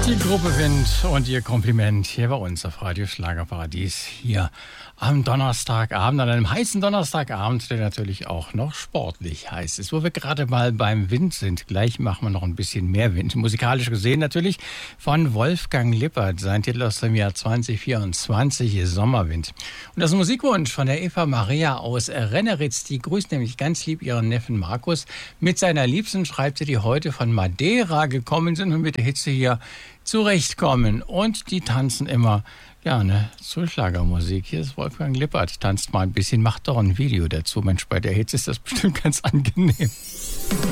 Die Gruppe Wind und ihr Kompliment hier bei uns auf Radio Schlagerparadies hier am Donnerstagabend, an einem heißen Donnerstagabend, der natürlich auch noch sportlich heiß ist. Wo wir gerade mal beim Wind sind, gleich machen wir noch ein bisschen mehr Wind. Musikalisch gesehen natürlich von Wolfgang Lippert, sein Titel aus dem Jahr 2024, Sommerwind. Und das ist ein Musikwunsch von der Eva Maria aus Renneritz. Die grüßt nämlich ganz lieb ihren Neffen Markus. Mit seiner Liebsten schreibt sie, die heute von Madeira gekommen sind und mit der Hitze hier zurechtkommen. Und die tanzen immer gerne zur Schlagermusik. Hier ist Wolfgang Lippert. Tanzt mal ein bisschen, macht doch ein Video dazu. Mensch, bei der Hitze ist das bestimmt ganz angenehm.